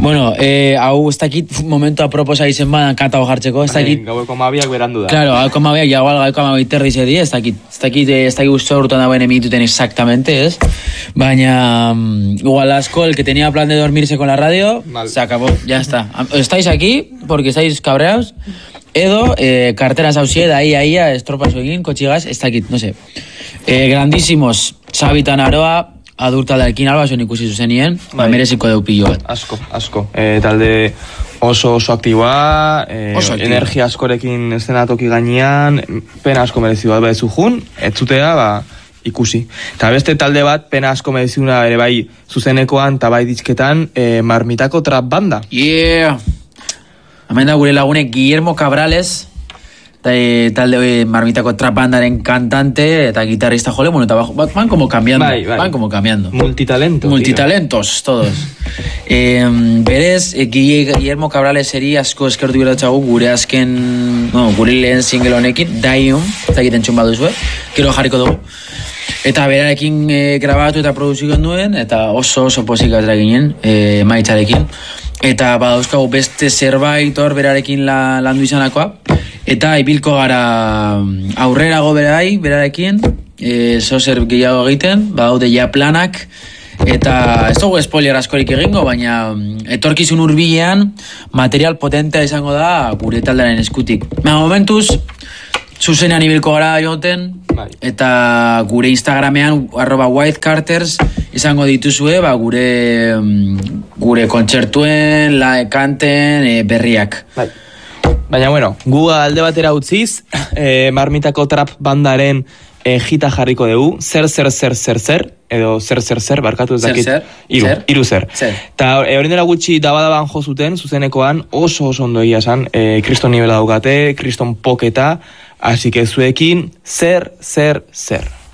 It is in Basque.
Bueno, hau ez dakit momentu aproposa izen badan kanta jartzeko, ez dakit... Gaueko mabiak berandu da. Claro, gaueko mabiak, gaueko mabiak terri zedi, ez dakit guztu horretan dagoen emituten exactamente, ez? Baina, igual asko, el que tenía plan de dormirse con la radio, se acabó, ya está. Estáis aquí porque estáis cabreados, edo, carteras hausie, da ahí, estropazo egin, kotxigaz, ez dakit, no sé. Grandísimos, Xabitan Aroa, adurtaldearekin albasoen ikusi zuzenien, mereziko deu pilo bat. Asko. Talde oso aktiboa, energia askorekin eszenatoki gainean, pena asko merezi bat bezu jun, ez zutea, ikusi. Eta beste talde bat, pena asko mereziuna ere bai zuzenekoan eta bai ditzketan, Marmitako Trap Banda. Yeah! Hemen da gure lagunek Guillermo Cabrales, talde Marmitako Trap Bandaren cantante eta guitarrista, jole, bueno, eta van como cambiando. Van como cambiando. Multitalentos, todos. Berez, Guillermo Cabrales eri asko eskertu beratxagu gure azken, gure lehen single honekin, Daium, eta egiten txun baduzue, gero jarriko dugu. Eta berarekin grabatu eta produzioen duen, eta oso posik atera ginen, maitzarekin. Eta badauzkagu beste zerbait hor berarekin landu izanakoa. Eta ibilko gara aurrerago berarekin, zer gehiago egiten, badaude ja planak, eta ez dugu spoiler askorik egingo, baina etorkizun hurbilean material potentea izango da gure taldearen eskutik. Momentuz, zuzenean ibilko gara joten, eta gure Instagramean @whitecarters izango dituzue gure kontzertuen, kanten, berriak. Baina, bueno, gu alde batera utziz, Marmitako Trap Bandaren jita jarriko dugu, zer, edo zer, barkatu ez dakit. Iru zer. Eta hori dela gutxi dabadaban jo zuten, zuzenekoan, oso ondo egia esan, kriston nivela daukate, kriston poketa, así que zuekin, zer.